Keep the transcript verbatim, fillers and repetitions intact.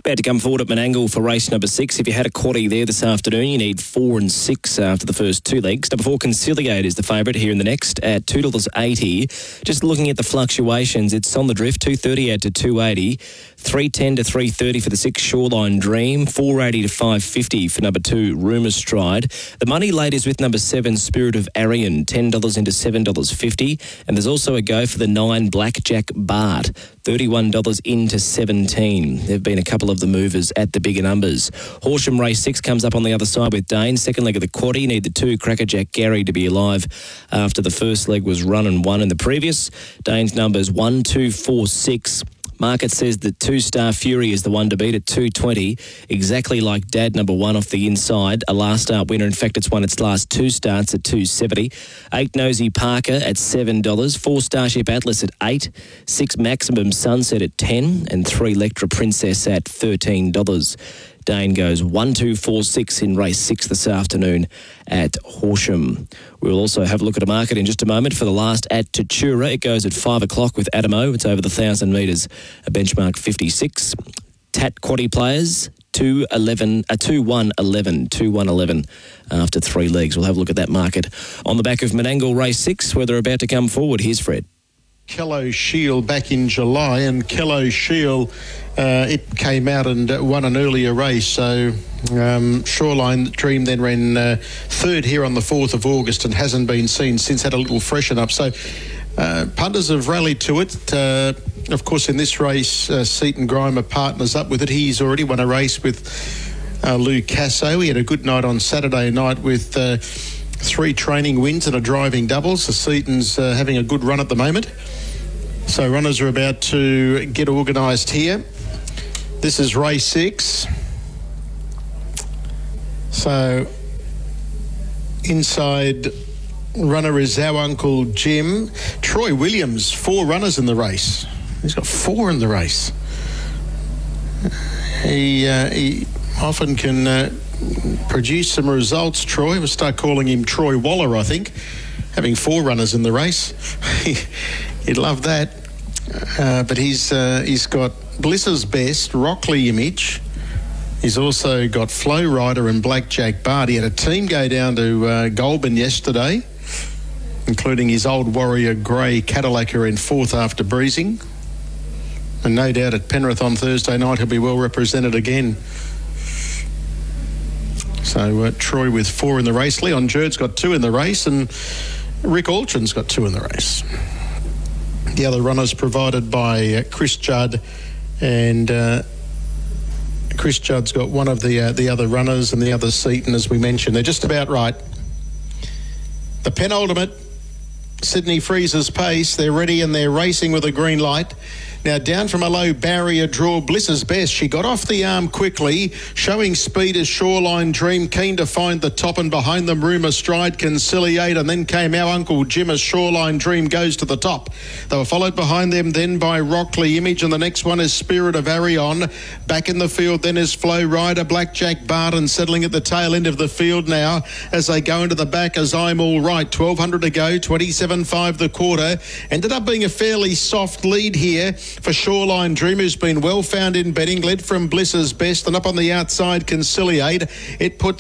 About to come forward at Menangle for race number six. If you had a quaddie there this afternoon, you need four and six after the first two legs. Number four, Conciliate is the favourite here in the next at two dollars eighty. Just looking at the fluctuations, it's on the drift, two thirty out to two eighty, three ten to three thirty for the six, Shoreline Dream, four eighty to five fifty for number two, Rumour Stride. The money late is with number seven, Spirit of Arian, ten dollars into seven dollars fifty. And there's also a go for the nine, Blackjack Bart, thirty-one dollars into seventeen. There have been a couple of the movers at the bigger numbers. Horsham Race six comes up on the other side with Dane. Second leg of the quaddie, need the two, Crackerjack Gary, to be alive after the first leg was run and won in the previous. Dane's numbers one, two, four, six. Market says that two-star Fury is the one to beat at two twenty, exactly like Dad number one off the inside, a last start winner. In fact, it's won its last two starts at two seventy. Eight Nosy Parker at seven dollars, four Starship Atlas at eight, six Maximum Sunset at ten, and three Electra Princess at thirteen dollars. Dane goes one, two, four, six in race six this afternoon at Horsham. We'll also have a look at a market in just a moment for the last at Tatura. It goes at five o'clock with Adamo. It's over the one thousand metres, a benchmark fifty-six. Tat quaddie players, two eleven, a two one eleven, two one eleven after three legs. We'll have a look at that market on the back of Menangle race six, where they're about to come forward. Here's Fred. Kello Shield back in July, and Kello Shield, uh, it came out and won an earlier race. So um, Shoreline Dream then ran uh, third here on the fourth of August and hasn't been seen since, had a little freshen up. So uh, punters have rallied to it. Uh, of course, in this race, uh, Seaton Grimer partners up with it. He's already won a race with uh, Lou Casso. He had a good night on Saturday night with Uh, three training wins and a driving double. So Seaton's uh, having a good run at the moment. So runners are about to get organised here. This is race six. So inside runner is our Uncle Jim. Troy Williams, four runners in the race. He's got four in the race. He, uh, he often can Uh, produce some results, Troy. We'll start calling him Troy Waller, I think, having four runners in the race. He'd love that. Uh, but he's uh, he's got Bliss's Best, Rockley Image. He's also got Flow Rider and Blackjack Bart. He had a team go down to uh, Goulburn yesterday, including his old Warrior Grey Cadillac in fourth after breezing. And no doubt at Penrith on Thursday night he'll be well represented again. So uh, Troy with four in the race. Leon Jurd's got two in the race, and Rick Alton's got two in the race. The other runners provided by uh, Chris Judd, and uh, Chris Judd's got one of the uh, the other runners, and the other Seaton, as we mentioned. They're just about right. The penultimate, Sydney Freezer's Pace. They're ready and they're racing with a green light. Now down from a low barrier draw, Bliss's Best. She got off the arm quickly, showing speed as Shoreline Dream, keen to find the top, and behind them Rumour Stride, Conciliate, and then came our Uncle Jim as Shoreline Dream goes to the top. They were followed behind them then by Rockley Image, and the next one is Spirit of Arion. Back in the field then is Flow Rider, Blackjack Bart, and settling at the tail end of the field now as they go into the back as I'm All Right. twelve hundred to go, twenty-seven five the quarter. Ended up being a fairly soft lead here for Shoreline Dream, who's been well found in betting, led from Bliss's Best, and up on the outside Conciliate. It puts